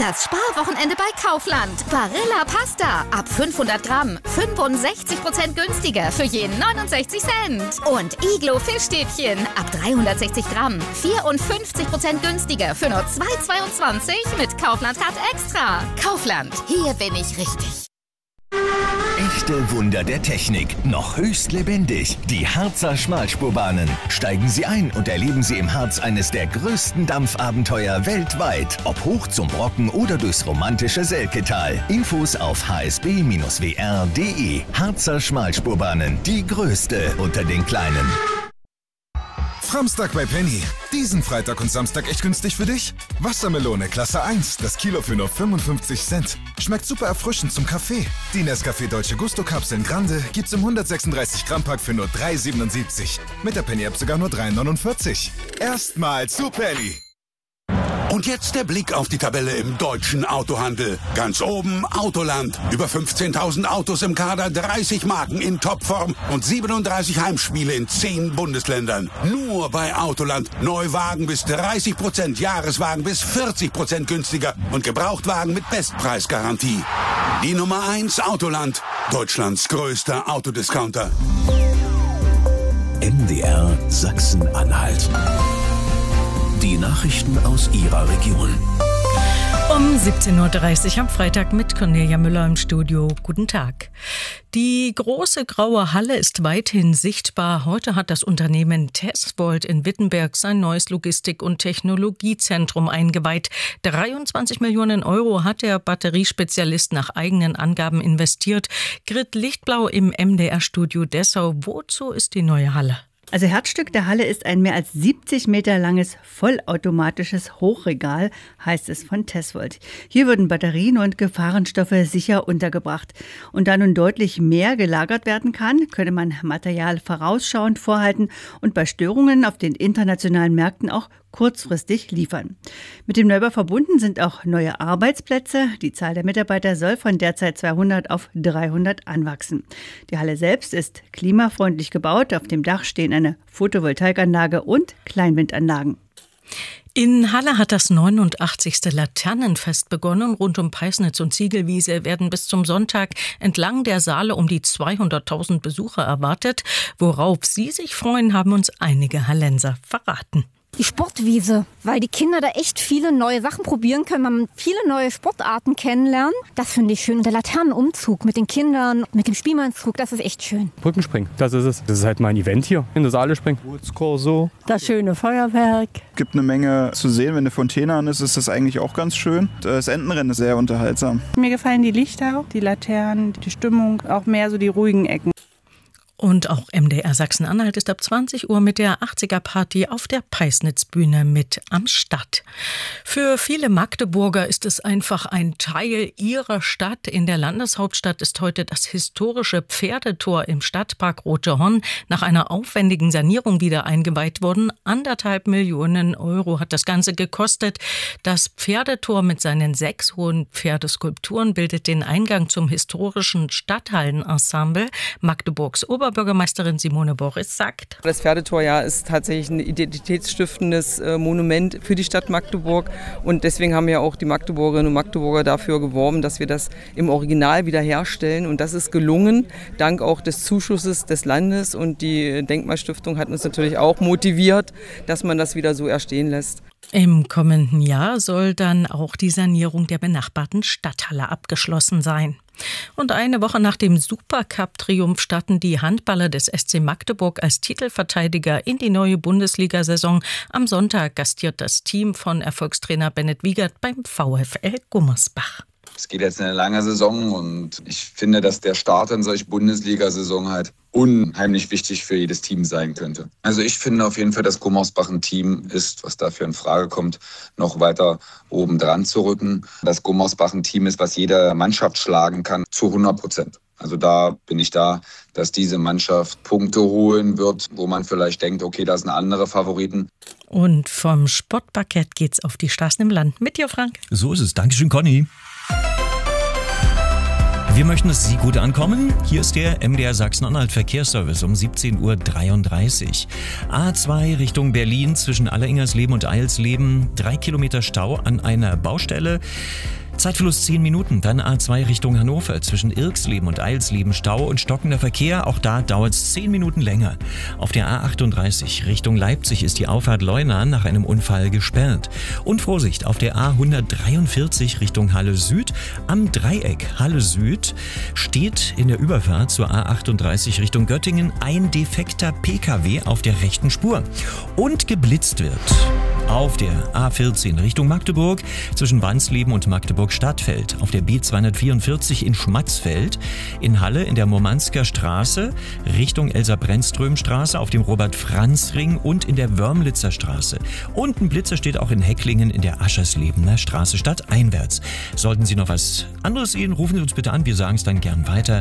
Das Sparwochenende bei Kaufland. Barilla Pasta ab 500 Gramm 65% günstiger für jeden 69 Cent. Und Iglo Fischstäbchen ab 360 Gramm 54% günstiger für nur 2,22 mit Kaufland Card Extra. Kaufland, hier bin ich richtig. Echte Wunder der Technik, noch höchst lebendig. Die Harzer Schmalspurbahnen. Steigen Sie ein und erleben Sie im Harz eines der größten Dampfabenteuer weltweit. Ob hoch zum Brocken oder durchs romantische Selketal. Infos auf hsb-wr.de. Harzer Schmalspurbahnen, die größte unter den kleinen. Samstag bei Penny. Diesen Freitag und Samstag echt günstig für dich? Wassermelone Klasse 1, das Kilo für nur 55 Cent. Schmeckt super erfrischend zum Kaffee. Die Nescafé Dolce Gusto Kapseln Grande gibt's im 136 Gramm Pack für nur 3,77. Mit der Penny App sogar nur 3,49. Erstmal zu Penny. Und jetzt der Blick auf die Tabelle im deutschen Autohandel. Ganz oben Autoland. Über 15.000 Autos im Kader, 30 Marken in Topform und 37 Heimspiele in 10 Bundesländern. Nur bei Autoland. Neuwagen bis 30%, Jahreswagen bis 40% günstiger und Gebrauchtwagen mit Bestpreisgarantie. Die Nummer 1 Autoland. Deutschlands größter Autodiscounter. MDR Sachsen-Anhalt. Die Nachrichten aus Ihrer Region. Um 17.30 Uhr am Freitag mit Cornelia Müller im Studio. Guten Tag. Die große graue Halle ist weithin sichtbar. Heute hat das Unternehmen Tesvolt in Wittenberg sein neues Logistik- und Technologiezentrum eingeweiht. 23 Millionen Euro hat der Batteriespezialist nach eigenen Angaben investiert. Grit Lichtblau im MDR-Studio Dessau. Wozu ist die neue Halle? Also Herzstück der Halle ist ein mehr als 70 Meter langes vollautomatisches Hochregal, heißt es von Tesvolt. Hier würden Batterien und Gefahrenstoffe sicher untergebracht. Und da nun deutlich mehr gelagert werden kann, könne man Material vorausschauend vorhalten und bei Störungen auf den internationalen Märkten auch kurzfristig liefern. Mit dem Neubau verbunden sind auch neue Arbeitsplätze. Die Zahl der Mitarbeiter soll von derzeit 200 auf 300 anwachsen. Die Halle selbst ist klimafreundlich gebaut. Auf dem Dach stehen eine Photovoltaikanlage und Kleinwindanlagen. In Halle hat das 89. Laternenfest begonnen. Rund um Peisnitz und Ziegelwiese werden bis zum Sonntag entlang der Saale um die 200.000 Besucher erwartet. Worauf Sie sich freuen, haben uns einige Hallenser verraten. Die Sportwiese, weil die Kinder da echt viele neue Sachen probieren können, man viele neue Sportarten kennenlernen. Das finde ich schön. Und der Laternenumzug mit den Kindern, mit dem Spielmannszug, das ist echt schön. Brückenspringen, das ist es. Das ist halt mein Event hier, in der Saale springen. So. Das schöne Feuerwerk. Gibt eine Menge zu sehen, wenn eine Fontäne an ist das eigentlich auch ganz schön. Das Entenrennen ist sehr unterhaltsam. Mir gefallen die Lichter, die Laternen, die Stimmung, auch mehr so die ruhigen Ecken. Und auch MDR Sachsen-Anhalt ist ab 20 Uhr mit der 80er-Party auf der Peisnitzbühne mit am Start. Für viele Magdeburger ist es einfach ein Teil ihrer Stadt. In der Landeshauptstadt ist heute das historische Pferdetor im Stadtpark Rote Horn nach einer aufwendigen Sanierung wieder eingeweiht worden. 1,5 Millionen Euro hat das Ganze gekostet. Das Pferdetor mit seinen 6 hohen Pferdeskulpturen bildet den Eingang zum historischen Stadthallenensemble. Magdeburgs Oberbürgermeisterin Simone Boris sagt: Das Pferdetor ist tatsächlich ein identitätsstiftendes Monument für die Stadt Magdeburg und deswegen haben ja auch die Magdeburgerinnen und Magdeburger dafür geworben, dass wir das im Original wiederherstellen und das ist gelungen, dank auch des Zuschusses des Landes und die Denkmalstiftung hat uns natürlich auch motiviert, dass man das wieder so erstehen lässt. Im kommenden Jahr soll dann auch die Sanierung der benachbarten Stadthalle abgeschlossen sein. Und eine Woche nach dem Supercup-Triumph starten die Handballer des SC Magdeburg als Titelverteidiger in die neue Bundesliga-Saison. Am Sonntag gastiert das Team von Erfolgstrainer Bennett Wiegert beim VfL Gummersbach. Es geht jetzt eine lange Saison und ich finde, dass der Start in solch Bundesliga-Saison halt unheimlich wichtig für jedes Team sein könnte. Also ich finde auf jeden Fall, dass Gummersbach ein Team ist, was dafür in Frage kommt, noch weiter oben dran zu rücken. Dass Gummersbach ein Team ist, was jede Mannschaft schlagen kann, zu 100%. Also da bin ich da, dass diese Mannschaft Punkte holen wird, wo man vielleicht denkt, okay, da sind andere Favoriten. Und vom Sportparkett geht's auf die Straßen im Land. Mit dir, Frank. So ist es. Dankeschön, Conny. Wir möchten, dass Sie gut ankommen. Hier ist der MDR Sachsen-Anhalt Verkehrsservice um 17:33 Uhr. A2 Richtung Berlin zwischen Alleringersleben und Eilsleben. 3 Kilometer Stau an einer Baustelle. Zeitverlust 10 Minuten. Dann A2 Richtung Hannover zwischen Irksleben und Eilsleben Stau und stockender Verkehr. Auch da dauert es 10 Minuten länger. Auf der A38 Richtung Leipzig ist die Auffahrt Leuna nach einem Unfall gesperrt. Und Vorsicht, auf der A143 Richtung Halle Süd. Am Dreieck Halle Süd steht in der Überfahrt zur A38 Richtung Göttingen ein defekter PKW auf der rechten Spur. Und geblitzt wird auf der A14 Richtung Magdeburg zwischen Wansleben und Magdeburg-Stadtfeld, auf der B244 in Schmatzfeld, in Halle in der Murmansker Straße Richtung Elsa-Brennström-Straße, auf dem Robert-Franz-Ring und in der Wörmlitzer Straße. Und ein Blitzer steht auch in Hecklingen in der Ascherslebener Straße stadteinwärts. Sollten Sie noch was anderes sehen, rufen Sie uns bitte an, wir sagen es dann gern weiter.